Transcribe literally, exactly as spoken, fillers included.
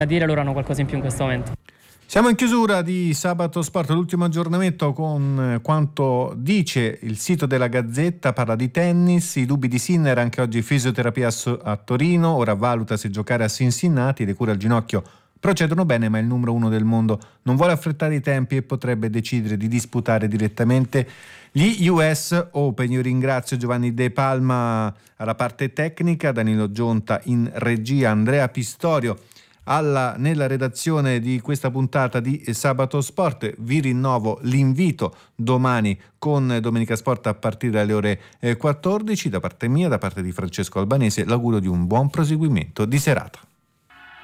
a dire, loro hanno qualcosa in più in questo momento. Siamo in chiusura di Sabato Sport, l'ultimo aggiornamento con quanto dice il sito della Gazzetta, parla di tennis, i dubbi di Sinner, anche oggi fisioterapia a Torino, ora valuta se giocare a Cincinnati, le cure al ginocchio procedono bene, ma il numero uno del mondo non vuole affrettare i tempi e potrebbe decidere di disputare direttamente gli U S Open. Io ringrazio Giovanni De Palma alla parte tecnica, Danilo Gionta in regia, Andrea Pistorio Alla, nella redazione di questa puntata di Sabato Sport. Vi rinnovo l'invito domani con Domenica Sport a partire dalle ore quattordici. Da parte mia, da parte di Francesco Albanese, l'augurio di un buon proseguimento di serata.